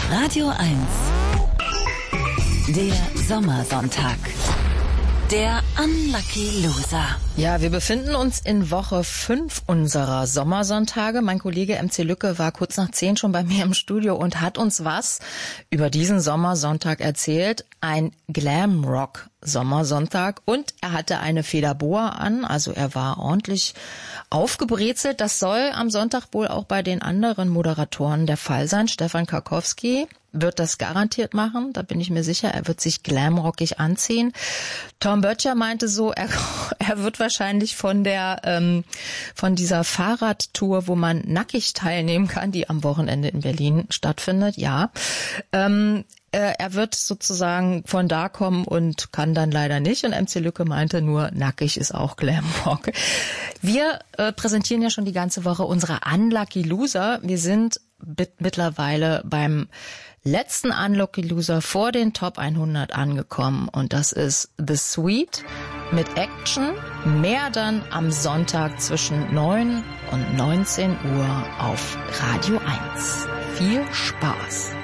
Radio 1. Der Sommersonntag. Der Unlucky Loser. Ja, wir befinden uns in Woche 5 unserer Sommersonntage. Mein Kollege MC Lücke war kurz nach 10 schon bei mir im Studio und hat uns was über diesen Sommersonntag erzählt. Ein Glamrock-Sommersonntag und er hatte eine Federboa an, also er war ordentlich aufgebrezelt. Das soll am Sonntag wohl auch bei den anderen Moderatoren der Fall sein. Stefan Karkowski wird das garantiert machen, da bin ich mir sicher. Er wird sich glamrockig anziehen. Tom Böttcher meinte so, er wird wahrscheinlich von dieser Fahrradtour, wo man nackig teilnehmen kann, die am Wochenende in Berlin stattfindet, ja. Er wird sozusagen von da kommen und kann dann leider nicht. Und MC Lücke meinte nur, nackig ist auch Glamrock. Wir präsentieren ja schon die ganze Woche unsere Unlucky Loser. Wir sind mittlerweile beim letzten Unlucky Loser vor den Top 100 angekommen. Und das ist The Sweet mit Action. Mehr dann am Sonntag zwischen 9 und 19 Uhr auf Radio 1. Viel Spaß!